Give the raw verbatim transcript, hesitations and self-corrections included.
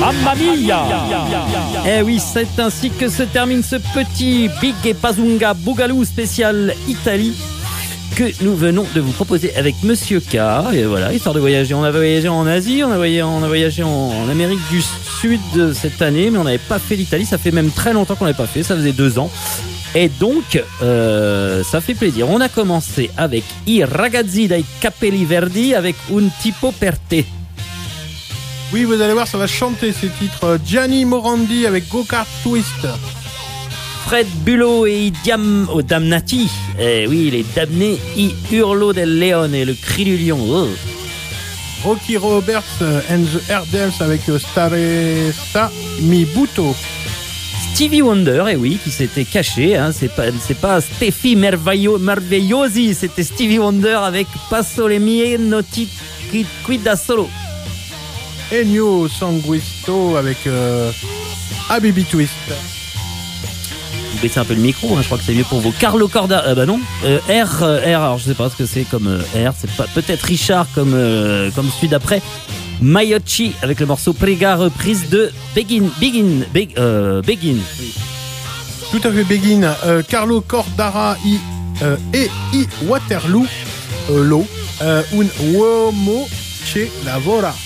Mamma mia! Eh oui, c'est ainsi que se termine ce petit Big et Pazunga Boogaloo spécial Italie que nous venons de vous proposer avec Monsieur K. Et voilà, histoire de voyager. On a voyagé en Asie, on a voyagé, on a voyagé en, en Amérique du Sud cette année, mais on n'avait pas fait l'Italie. Ça fait même très longtemps qu'on l'avait pas fait, ça faisait deux ans. Et donc, euh, ça fait plaisir. On a commencé avec I ragazzi dai capelli verdi avec Un tipo per te. Oui, vous allez voir, ça va chanter ces titres. Gianni Morandi avec Go Kart Twist. Fred Bullo et I Diam... oh, Damnati. Eh oui, les damnés. I Urlo del Leone, le cri du lion. Oh. Rocky Roberts and the Airdales avec Stare Sta Mi Butto. Stevie Wonder, eh oui, qui s'était caché. Hein, c'est pas, c'est pas Steffi Merveillo, Merveillosi, c'était Stevie Wonder avec Passo le mie noti qui da solo. Ennio Sanguisto avec euh, Habibi Twist. Vous baissez un peu le micro, hein, je crois que c'est mieux pour vous. Carlo Corda, euh, bah non. Euh, R, euh, R, alors je sais pas ce que c'est comme euh, R, c'est pas peut-être Richard comme euh, comme celui d'après. Maiocchi avec le morceau Prega, reprise de Begin, Begin, Begin, euh, Begin. Oui. Tout à fait, Begin. Euh, Carlo Cordara i, euh, et I Waterloo, euh, l'eau, euh, un uomo che lavora.